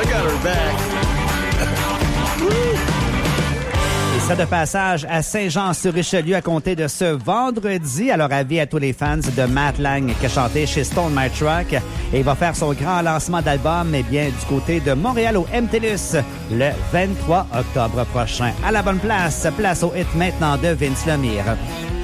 I got her back. Et ça de passage à Saint-Jean-sur-Richelieu à compter de ce vendredi. Alors, avis à tous les fans de Matt Lang qui a chanté chez Stone My Truck. Et il va faire son grand lancement d'album, eh bien, du côté de Montréal au MTLUS le 23 octobre prochain. À la bonne place, place au hit maintenant de Vince Lemire.